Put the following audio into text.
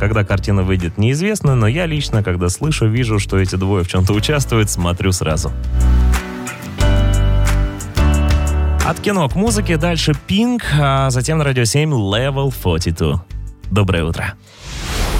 Когда картина выйдет, неизвестно, но я лично, когда слышу, вижу, что эти двое в чем-то участвуют, смотрю сразу. От кино к музыке, дальше Pink, а затем на Радио 7 Level 42. Доброе утро.